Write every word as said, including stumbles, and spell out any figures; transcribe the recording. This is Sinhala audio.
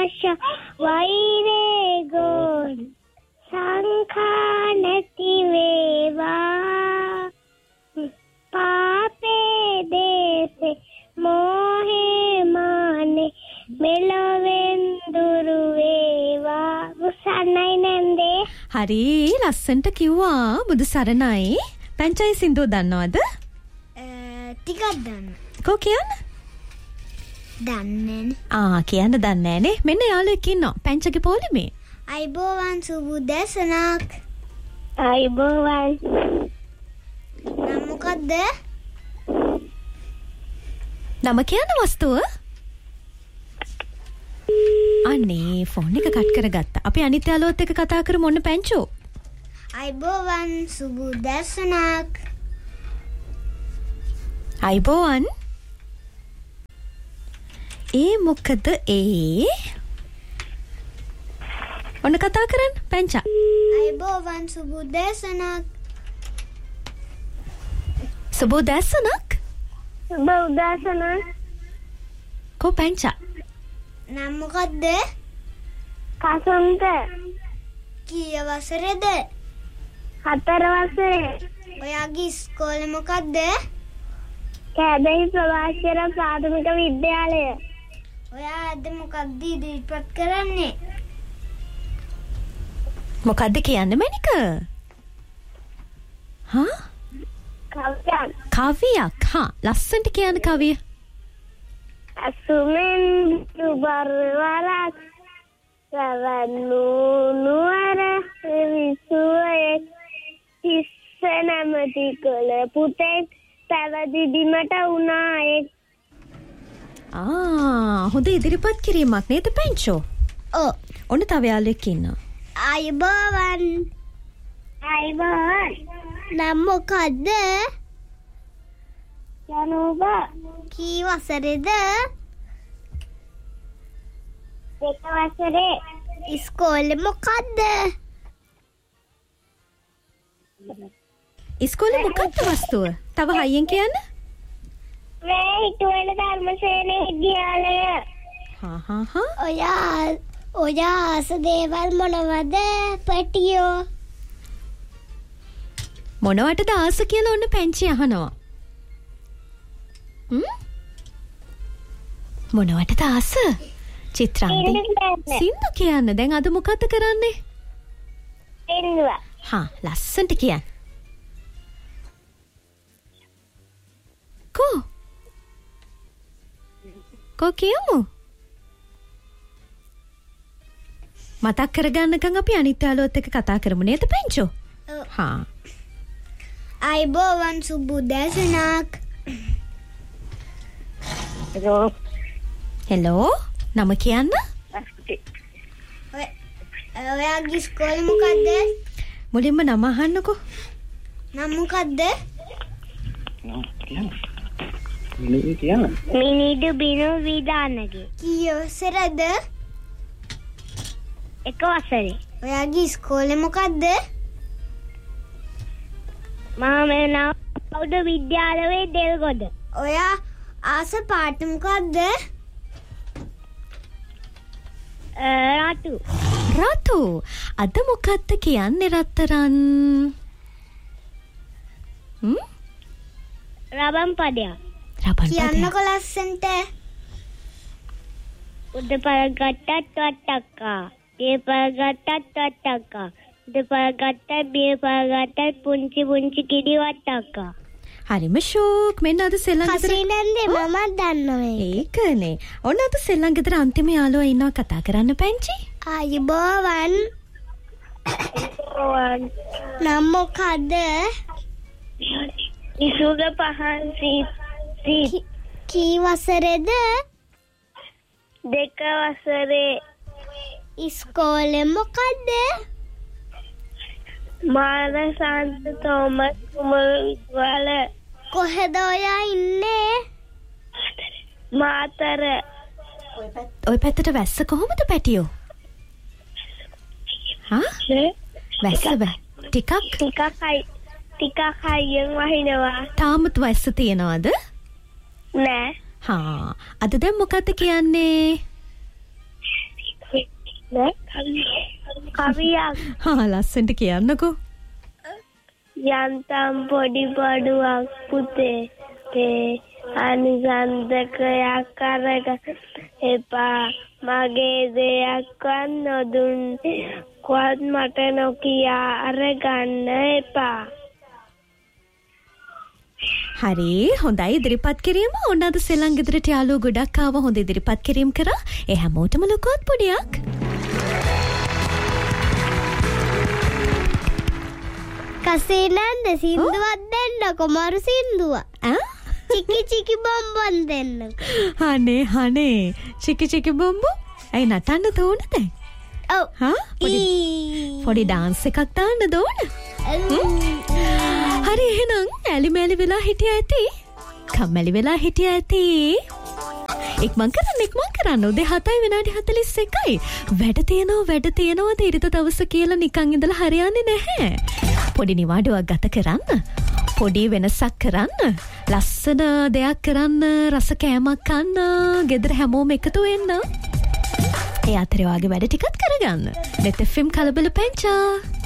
ආශා වෛරේ ගෝන් සංඛා නැති වේවා පාපේ දේසේ මෝහේ මානේ මෙලොවෙන් දුරු වේවා බුසන්නයි නැන්දේ හරි ලස්සන්ට කිව්වා බුදු සරණයි පැංචයි සින්දුව දන්නවද ටිකක් දන්න කෝ කියන්න දන්නේ ආ කියන්න දන්නේ නැනේ මෙන්න යාළුවෙක් ඉන්නවා පැංචගේ පොලිමේ අයිබෝවන් සුබ දැසනක් අයිබෝවන් නම් මොකද්ද නම කියන්න වස්තුව අනේ ෆෝන් එක කට් කරගත්තා අපි අනිත් යාළුවත් එක්ක කතා කරමු ඔන්න පැංචෝ අයිබෝවන් සුබ දැසනක් අයිබෝවන් ඒ මොකද ඒ ඔන්න කතා කරන්න පැංචා අයිබෝවන් සුබ දැසනක් සුබ දැසනක් සුබ දැසනක් කෝ පැංචා නම් මොකද්ද කසුන්ත කීය වසරේද හතර වසරේ ඔයාගේ ඉස්කෝලේ මොකද්ද කැදෙහි ප්‍රවාසීර ප්‍රාථමික විද්‍යාලය ඔයා අද මොකක්ද ඉදිරිපත් කරන්නේ මොකද්ද කියන්නේ මණික හා කවියක් කවියක් හා ලස්සනට කියන්න කවිය අසුමෙන් දුබරවරක් සවන්නු නුවර විසුවේ තිස්ස නැමැති කළ පුතෙක් පැවදි බිමට වුණා එක් ආ හොඳ ඉදිරිපත් කිරීමක් නේද පැංචෝ ඔව් ඔන්න තව යාළුවෙක් ඉන්නවා අයිබෝවන් අයිබෝවන් නම් මොකද්ද යනුබ කී වසරේද දෙක වසරේ ඉස්කෝලේ මොකද්ද ඉස්කෝලේ මොකක්ද වස්තුව තව හයියෙන් කියන්න මේ හිටුවල ධර්මසේන විද්‍යාලය හා හා හා ඔයා ඔයා ආස දේවල් මොනවද පැටියෝ මොනවටද ආස කියලා ඔන්න පැංචි අහනවා හ්ම් මොනවටද ආස චිත්‍රාන්ති සින්දු කියන්න දැන් අද මොකද කරන්නේ සින්දුව හා ලස්සනට කියන්න කෝ කෝ කියමු මතක් කරගන්නකම් අපි අනිත් යාළුවත් එක්ක කතා කරමු නේද පැංචෝ හා අයිබෝවන් සුබ දැසනක් හෙලෝ හෙලෝ නම කියන්න ඔයාගේ ඉස්කෝලේ මොකද්ද මුලින්ම නම අහන්නකෝ නම් මොකද්ද මිනිහ කියන්න මිනිදු බිනු විදානගේ කී වසරද එක වසරේ ඔයාගේ ඉස්කෝලේ මොකද්ද මම නම පෞද්ගල විද්‍යාලයේ දෙල්ගොඩ ඔයා ආස පාට මොකද්ද රතු රතු අද මොකද්ද කියන්නේ රත්තරන් හ්ම් රබන් පදයක් රබන් පදයක් කියන්නකො ලස්සන්ට උඩ පළගත්තත් වට්ටක්කා ඒ පළගත්තත් වට්ටක්කා උඩ පළගත්තත් බිය පළගත්තත් පුංචි පුංචි කිඩි වට්ටක්කා හරිම ෂෝක් මෙන්න අද සෙල්ලම් ගෙදර කසිනන්දේ මම දන්නවා ඒකනේ ඔන්න අද සෙල්ලම් ගෙදර අන්තිම යාළුවා ඉන්නවා කතා කරන්න පැංචි අයිබෝවන් නම් මොකද්ද ඉසුග පහන් සීත් කී වසරේද දෙක වසරේ ඉස්කෝලේ මොකද්ද මානසන්ත තෝමස් කුමරුවල කොහෙද ඔයා ඉන්නේ මාතර ඔය පැත්තට වැස්ස කොහොමද පැටියෝ හා වැස්ස බෑ ටිකක් ටිකක් හයි ටිකක් හයියෙන් වහිනවා තාමත් වැස්ස තියනවද නෑ හා අද දැන් මොකද්ද කියන්නේ නෑ කවියක් හා ලස්සනට කියන්නකෝ. යන්තම් පොඩි බඩුවක් පුතේ තේ අනිසන්දකයක් අරග එපා මගේ දෙයක් නොදුන් කොහොත් මට නොකියා අරගන්න එපා. හරි හොඳයි ඉදිරිපත් කිරීම. ඔන්න අද සෙල්ලම් ගෙදරට යාළුවෝ ගොඩක් ආව. හොඳ ඉදිරිපත් කිරීම කරා. ඒ හැමෝටම ලොකුත් පොඩියක්. කසේනන්ද සින්දුවක් දෙන්නකො මරු සින්දුව. ඈ චිකි චිකි බම්බන් දෙන්නකො. හනේ හනේ චිකි චිකි බම්බු. ඇයි නටන්න තෝන දැන්? ඔව්. හා පොඩි පොඩි ඩාන්ස් එකක් දාන්න දෝන. හරි එහෙනම් ඇලි මැලි වෙලා හිටියා ඇති. කම්මැලි වෙලා හිටියා ඇති. ඉක්මන් කරන්න ඉක්මන් කරන්න. උදේ හතයි විනාඩි හතළිස් එකයි. වැඩ තියෙනවා වැඩ තියෙනවා තීරිත දවස කියලා නිකන් ඉඳලා හරියන්නේ නැහැ. පොඩි නිවාඩුවක් ගත කරන්න. පොඩි වෙනසක් කරන්න. ලස්සන දෙයක් කරන්න. රස කෑමක් කන්න. ගෙදර හැමෝම එකතු වෙන්න. ඒ අතරේ වාගේ වැඩ ටිකත් කරගන්න. net f m කලබල පැංචා.